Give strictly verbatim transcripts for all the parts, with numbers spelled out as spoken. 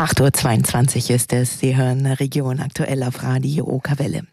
acht Uhr zweiundzwanzig ist es. Sie hören Region aktuell auf Radio Okerwelle.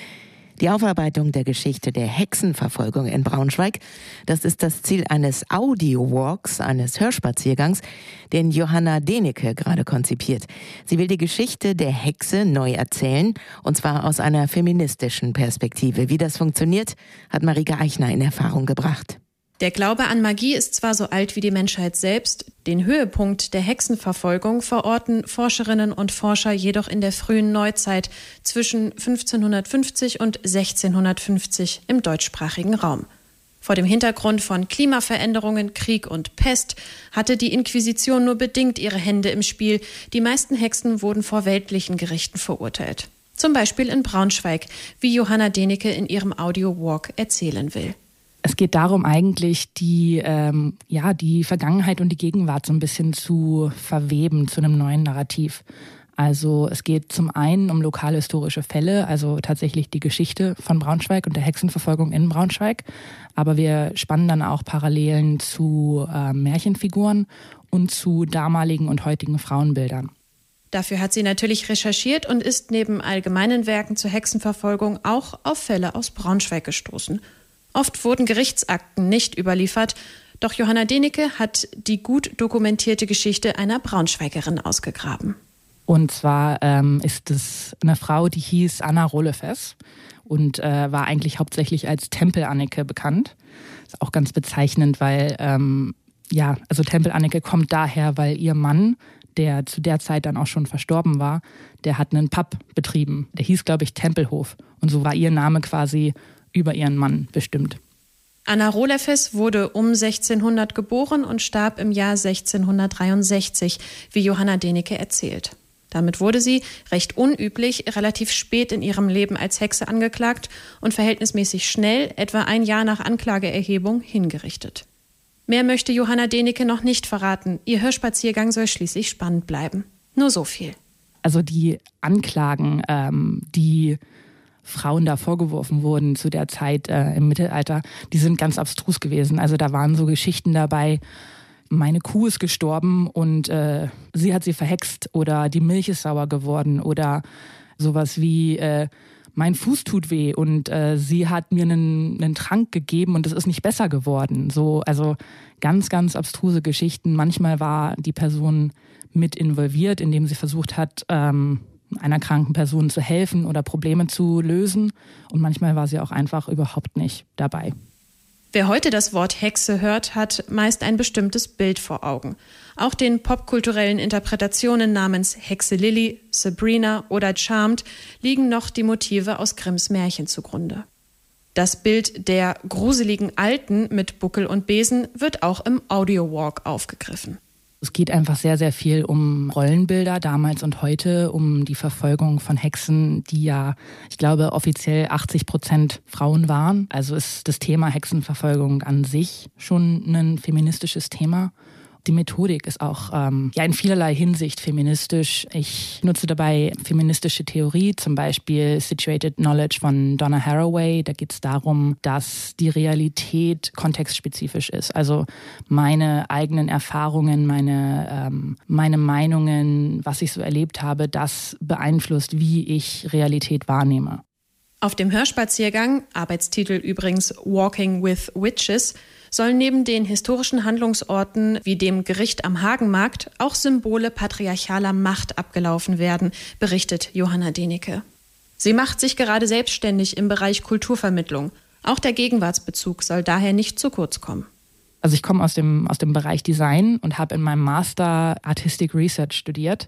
Die Aufarbeitung der Geschichte der Hexenverfolgung in Braunschweig, das ist das Ziel eines Audio-Walks, eines Hörspaziergangs, den Johanna Deneke gerade konzipiert. Sie will die Geschichte der Hexe neu erzählen, und zwar aus einer feministischen Perspektive. Wie das funktioniert, hat Marike Eichner in Erfahrung gebracht. Der Glaube an Magie ist zwar so alt wie die Menschheit selbst, den Höhepunkt der Hexenverfolgung verorten Forscherinnen und Forscher jedoch in der frühen Neuzeit zwischen fünfzehnhundertfünfzig und sechzehnhundertfünfzig im deutschsprachigen Raum. Vor dem Hintergrund von Klimaveränderungen, Krieg und Pest hatte die Inquisition nur bedingt ihre Hände im Spiel. Die meisten Hexen wurden vor weltlichen Gerichten verurteilt. Zum Beispiel in Braunschweig, wie Johanna Deneke in ihrem Audio-Walk erzählen will. Es geht darum, eigentlich die, ähm, ja, die Vergangenheit und die Gegenwart so ein bisschen zu verweben zu einem neuen Narrativ. Also es geht zum einen um lokalhistorische Fälle, also tatsächlich die Geschichte von Braunschweig und der Hexenverfolgung in Braunschweig. Aber wir spannen dann auch Parallelen zu äh, Märchenfiguren und zu damaligen und heutigen Frauenbildern. Dafür hat sie natürlich recherchiert und ist neben allgemeinen Werken zur Hexenverfolgung auch auf Fälle aus Braunschweig gestoßen. Oft wurden Gerichtsakten nicht überliefert, doch Johanna Deneke hat die gut dokumentierte Geschichte einer Braunschweigerin ausgegraben. Und zwar ähm, ist es eine Frau, die hieß Anna Rohlefes und äh, war eigentlich hauptsächlich als Tempel-Anneke bekannt. Ist auch ganz bezeichnend, weil ähm, ja, also Tempel-Anneke kommt daher, weil ihr Mann, der zu der Zeit dann auch schon verstorben war, der hat einen Pub betrieben. Der hieß, glaube ich, Tempelhof. Und so war ihr Name quasi über ihren Mann bestimmt. Anna Rohlefes wurde um sechzehnhundert geboren und starb im Jahr sechzehnhundertdreiundsechzig, wie Johanna Deneke erzählt. Damit wurde sie, recht unüblich, relativ spät in ihrem Leben als Hexe angeklagt und verhältnismäßig schnell, etwa ein Jahr nach Anklageerhebung, hingerichtet. Mehr möchte Johanna Deneke noch nicht verraten. Ihr Hörspaziergang soll schließlich spannend bleiben. Nur so viel. Also die Anklagen, ähm, die Frauen da vorgeworfen wurden zu der Zeit äh, im Mittelalter, die sind ganz abstrus gewesen. Also da waren so Geschichten dabei, meine Kuh ist gestorben und äh, sie hat sie verhext oder die Milch ist sauer geworden oder sowas wie äh, mein Fuß tut weh und äh, sie hat mir einen, einen Trank gegeben und es ist nicht besser geworden. So, also ganz, ganz abstruse Geschichten. Manchmal war die Person mit involviert, indem sie versucht hat, ähm, einer kranken Person zu helfen oder Probleme zu lösen. Und manchmal war sie auch einfach überhaupt nicht dabei. Wer heute das Wort Hexe hört, hat meist ein bestimmtes Bild vor Augen. Auch den popkulturellen Interpretationen namens Hexe Lilly, Sabrina oder Charmed liegen noch die Motive aus Grimms Märchen zugrunde. Das Bild der gruseligen Alten mit Buckel und Besen wird auch im Audio-Walk aufgegriffen. Es geht einfach sehr, sehr viel um Rollenbilder damals und heute, um die Verfolgung von Hexen, die ja, ich glaube, offiziell achtzig Prozent Frauen waren. Also ist das Thema Hexenverfolgung an sich schon ein feministisches Thema. Die Methodik ist auch ähm, ja in vielerlei Hinsicht feministisch. Ich nutze dabei feministische Theorie, zum Beispiel Situated Knowledge von Donna Haraway. Da geht es darum, dass die Realität kontextspezifisch ist. Also meine eigenen Erfahrungen, meine, ähm, meine Meinungen, was ich so erlebt habe, das beeinflusst, wie ich Realität wahrnehme. Auf dem Hörspaziergang, Arbeitstitel übrigens Walking with Witches, sollen neben den historischen Handlungsorten wie dem Gericht am Hagenmarkt auch Symbole patriarchaler Macht abgelaufen werden, berichtet Johanna Deneke. Sie macht sich gerade selbstständig im Bereich Kulturvermittlung. Auch der Gegenwartsbezug soll daher nicht zu kurz kommen. Also ich komme aus dem, aus dem Bereich Design und habe in meinem Master Artistic Research studiert.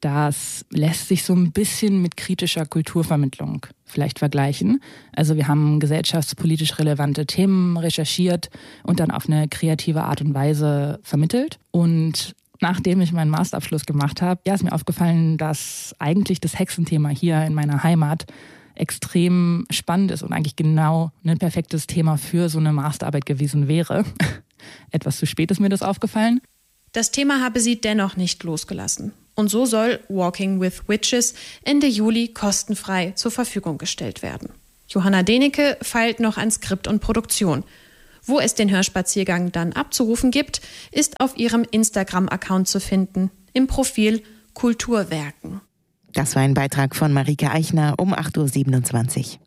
Das lässt sich so ein bisschen mit kritischer Kulturvermittlung vielleicht vergleichen. Also wir haben gesellschaftspolitisch relevante Themen recherchiert und dann auf eine kreative Art und Weise vermittelt. Und nachdem ich meinen Masterabschluss gemacht habe, ja, ist mir aufgefallen, dass eigentlich das Hexenthema hier in meiner Heimat extrem spannend ist und eigentlich genau ein perfektes Thema für so eine Masterarbeit gewesen wäre. Etwas zu spät ist mir das aufgefallen. Das Thema habe sie dennoch nicht losgelassen. Und so soll Walking with Witches Ende Juli kostenfrei zur Verfügung gestellt werden. Johanna Deneke feilt noch an Skript und Produktion. Wo es den Hörspaziergang dann abzurufen gibt, ist auf ihrem Instagram-Account zu finden, im Profil Kulturwerken. Das war ein Beitrag von Marike Eichner um acht Uhr siebenundzwanzig.